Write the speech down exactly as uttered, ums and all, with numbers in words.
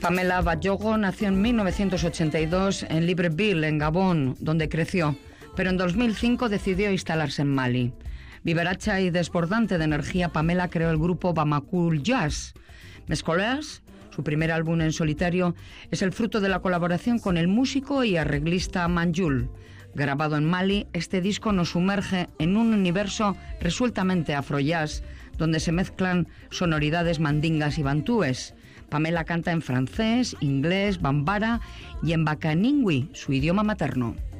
Pamela Badjogo nació en mil novecientos ochenta y dos en Libreville, en Gabón, donde creció, pero en dos mil cinco decidió instalarse en Mali. Vivaracha y desbordante de energía, Pamela creó el grupo Bamako Jazz. Mescolers, su primer álbum en solitario, es el fruto de la colaboración con el músico y arreglista Manjul. Grabado en Mali, este disco nos sumerge en un universo resueltamente afro-jazz, donde se mezclan sonoridades mandingas y bantúes. Pamela canta en francés, inglés, bambara y en bakaningui, su idioma materno.